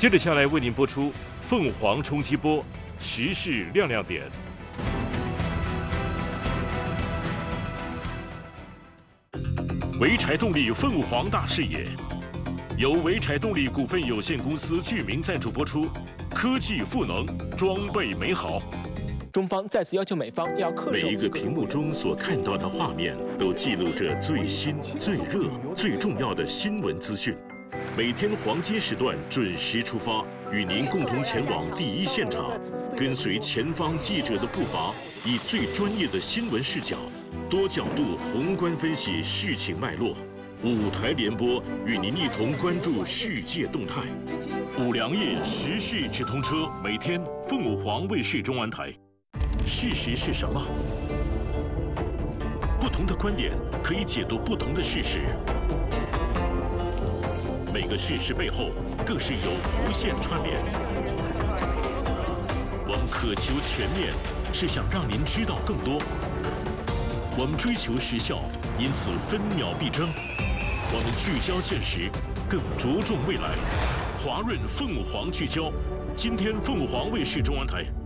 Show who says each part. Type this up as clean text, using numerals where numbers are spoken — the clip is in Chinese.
Speaker 1: 接着下来为您播出凤凰冲击波时事亮亮点。潍柴动力凤凰大视野，由潍柴动力股份有限公司具名赞助播出，科技赋能，装备美好。
Speaker 2: 中方再次要求美方要恪守。
Speaker 1: 每一个屏幕中所看到的画面，都记录着最新、最热、最重要的新闻资讯。每天黄金时段准时出发，与您共同前往第一现场，跟随前方记者的步伐，以最专业的新闻视角，多角度宏观分析事情脉络。5台联播，与您一同关注世界动态。5粮液时事直通车，每天凤凰卫视中文台。事实是什么？不同的观点可以解读不同的事实。每个事实背后，更是有无限串联。我们渴求全面，是想让您知道更多。我们追求时效，因此分秒必争。我们聚焦现实，更着重未来。华润凤凰聚焦，今天凤凰卫视中文台。